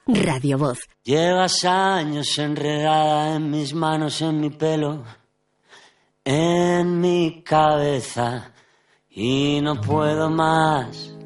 Radio Voz. Llevas años enredada en mis manos, en mi pelo, en mi cabeza, y no puedo más.